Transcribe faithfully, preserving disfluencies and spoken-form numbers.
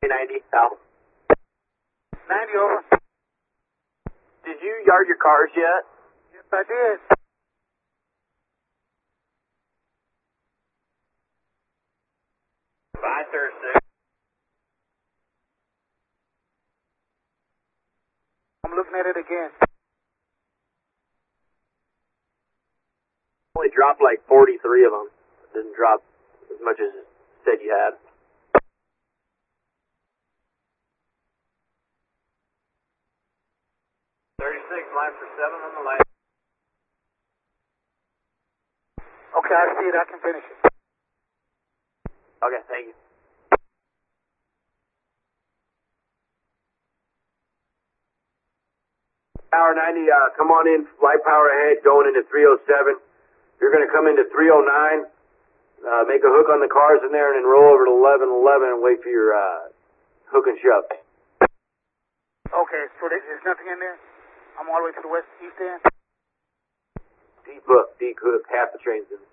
ninety south. ninety over. Did you yard your cars yet? Yes, I did. Bye, Thursday. I'm looking at it again. Only dropped like forty-three of them. Didn't drop as much as it said you had. thirty-six, line for seven on the line. Okay, I see it. I can finish it. Okay, thank you. Power ninety, uh, come on in, light power ahead, going into three oh seven. You're going to come into three oh nine, uh, make a hook on the cars in there, and then roll over to eleven eleven and wait for your uh, hook and shove. Okay, so there- there's nothing in there? I'm all the way to the west, east end? Deep hook, deep hook, half the train's in.